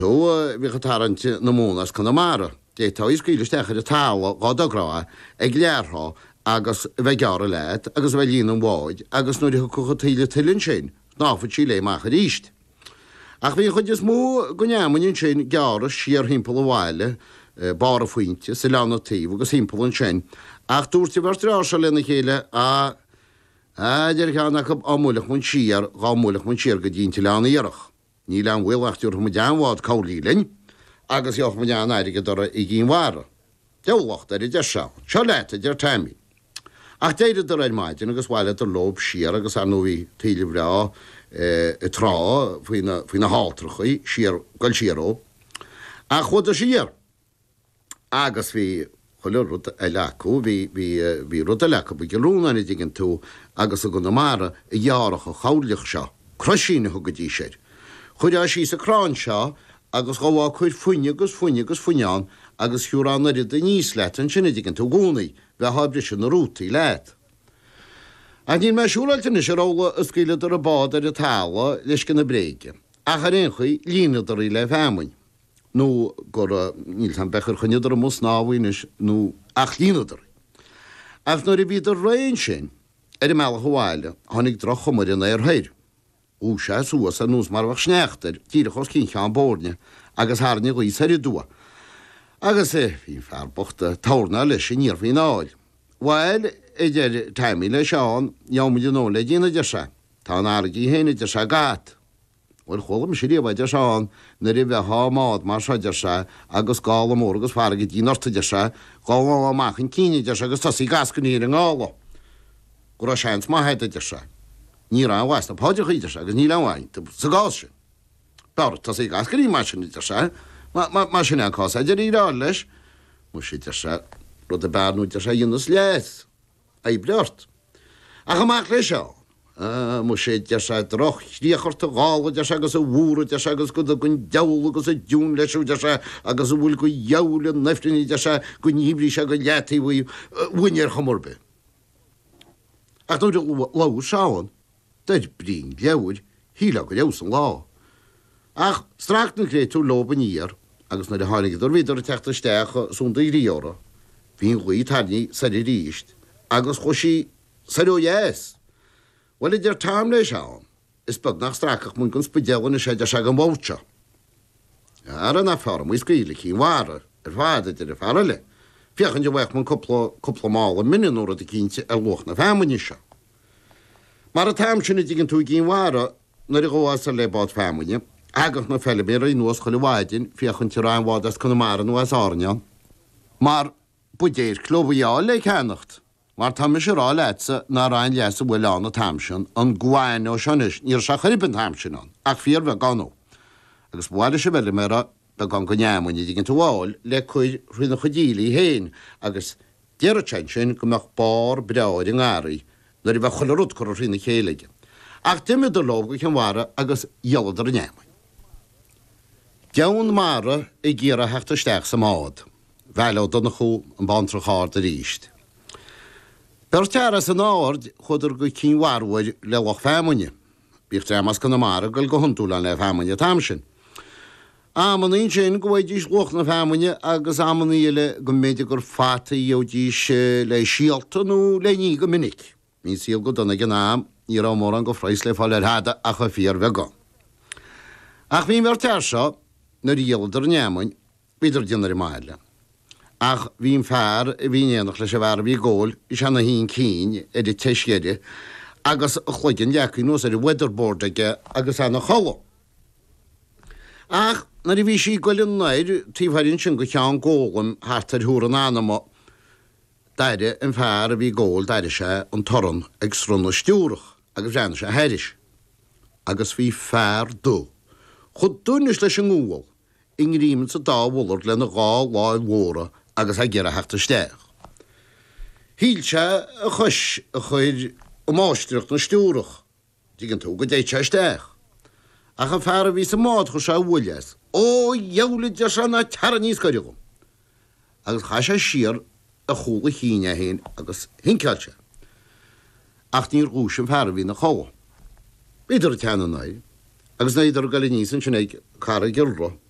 Tó bhí tarint na mónas Connemara. Dé tá iscíilistechar a tála gádagrá ag léarthá agus bheith geara leat, agus bheith líon an bháid, agus nuair chucha tíle tilinn sin, náfa sí le maicha ríist. Ach bhí chud is mó go neamhainn sin geara siar himpeall bhhaile, bar a faointe, sa leanna taobh agus himpeall an sin. Ach dúirtí bhar trá se lena chéile idir cheannach amúlach mún siar, gámúlach mún siar go dínta leanna dhearach. Ní lean bhfuilachtíúr mu deanhád cáilílinn, agus joch mu dean airige dora i gín mhara. Deolacht ar i de seo, seo leita dear taimí. Ach déidir do raid maidin agus bhhaile ar lob siar agus ar nóí tíle bhrá trá faoina hátrachaí siar goil siaró. Ach chud a siar. Agus bhí chuile rud a lecu, bhí rud a lecu, bhí gelúna i dtí tú agus a go na mara i dhearach a chaúlaach seo, crosína go dtí séir. Chuide sí sa crán seo agus gáhá chuir fuine agus fuineán agus hiúrán a rid a níos leit an sinna dtí tú gúnaí bheith habri sin na rútaí leit. A níl me siúlailtainna sé róla a scíile ar a bád ar a tála leis gan na bréige. A cha réon chuí líanadar í le bheamain. Nó gur níl an bechar chuineadar a mus náhaoinis nó ach líanadar. Ach nuair i bhíad ar réon sin ar i meall bháile, tháinig droch chumar in ar thair. Ú sé suas a nús mar bhah sneachtar, tíirechos cinche an bórne, agus hána go ar i dua. Agus hí fearbochta tána leis sin níor hí náil. Bhil idir taimí le seán, neamid nó le dína de se, tá ágaí héna de se gát. Bhil cholam si riomh de seán na ri bheith hámád mar se de se agus gála mór agus farga dínorta de se, gáá amachchan cíine de se agus tasí gascan íar an gála. Gur a seans má heide de se. Ní an bhaist a páidir chuide se agus ní leháin sa gáil sin. Bar tasí gascan í mar sin de se, má sin an cása idir írá leis, mu si de se rud a bearnú de se dionas leis. A bleart. A chamach lei seo, mu sé de se droch ríochart a gála de se agus a bhúra de se agus go gon deula agus a dún leisú de se agus a bhfuil go jeula nefriní de se go níbrí se go leataí bhuiinear chomorbe. Ach nó láú seáin, deid brín leabhaid híla go leos an lá. Ach stracht na gré tú lob an íar agus na de hánig ar viidir a teachta steacha súnda í riora. Bhín chuí tarní sa i ríist, agus chusí sa yes. Well idir tám lei seán, is bag nach strachach mun gon spidealan sé de se an bótse. Ar an afar mu scaile í mhara ar fád idir a fara le. Fiochan de bhaich man cupla mála minúra a cínte a loch na bheamaine se. Mar a tám sinna dtí tú gín mhara nar i ggóás a lebád bheamaine, agus na fellibéir í nuas chuile bhaidin fiochan tí rán bhádas Connemara nó as áneán. Mar budéir clóbhaáil le cheannacht. Mar tá se rá leitsa ná ráin leas a bhfuil an na tamsin an gháin ó senis níor se churibban tamsin an, ach fíor bheith ganó. Agus bháile se bheile mera be gan go neamhaine dtí tú bháil le chuid na chudílaí héin agus deartein sin go meach bar breáid an gáirí nar i bheith chuile rud chu rina chéalaige. Ach duimiid do lob go cheanmhara agus dhealadar a neamhain. Deann mara i ggéar a heachta steach sa mád, bheile do na chú an bantracháir a ríist. Per teras an áard chuidir go cínhharhhaid le lech bheamaine, bíoh temas Connemara goil go honúlan le bheamaine tamsin. Ammanín sin go bhfuidís loch na bheamaine agus ammaníile go méidir gur fata dheodís le síaltanú le ní go minic. Mín síal go donna gnáam ní rá mór an go freiis le fáil ar hada a chu fíor bheith gan. Ach bhín ver teir seo na díaladar neamain bíidir dinar i máile. Ach bhín fearr bhín éanach leis a bhar bhí ggóil is anna hín cín i teiscéide agus chluigean leacaí nuas ar i weatherboard aige agus anna chola. Ach nar i bhí sí goil an nair tíomhhairinn sin go teán ggólam hátar thuair an anama daire an fearr bhí ggóil daire sé an toran ag srun na stiúrach agus bheanna sé heiris. Agus bhí fearr dó. Chud dúnis leis an ngúil in ríman sa dáhúlart le na gá láil mhóra agus a ggéar a heachta steach. Híl se a chus a chuir ó máisteach na stiúrach, dígann tú go déit se steach. Ach an fearr a bhí sa mád chu se bhuileas, ó dheolaid de se na tear níos coirigum. Agus cha sé siar a chúla híine héin agus hincailte. Ach níor gúis an fearr a bhí na chola. Beidir a teanna naid, agus na idir gal níos an sin ag cara gilra,